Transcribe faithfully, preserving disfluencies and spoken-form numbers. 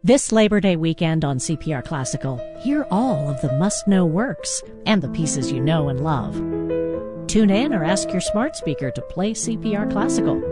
This Labor Day weekend on C P R Classical, hear all of the must-know works and the pieces you know and love. Tune in or ask your smart speaker to play C P R Classical.